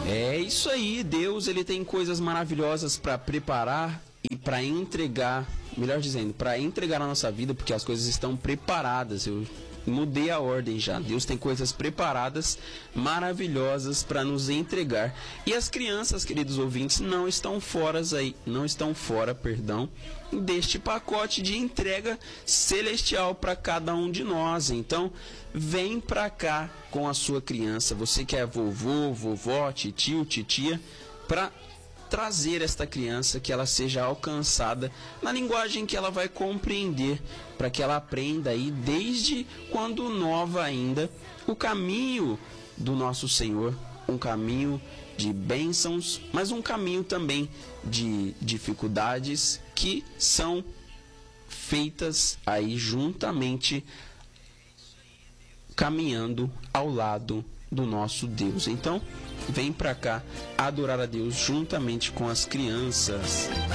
É isso aí, Deus ele tem coisas maravilhosas para preparar e para entregar, melhor dizendo, para entregar na nossa vida, porque as coisas estão preparadas. Eu mudei a ordem já. Deus tem coisas preparadas, maravilhosas para nos entregar. E as crianças, queridos ouvintes, não estão fora deste pacote de entrega celestial para cada um de nós. Então, vem para cá com a sua criança, você que é vovô, vovó, titio, titia, para trazer esta criança, que ela seja alcançada na linguagem que ela vai compreender, para que ela aprenda aí desde quando nova ainda o caminho do nosso Senhor, um caminho de bênçãos, mas um caminho também de dificuldades que são feitas aí juntamente, caminhando ao lado do nosso Deus. Então, vem para cá adorar a Deus juntamente com as crianças.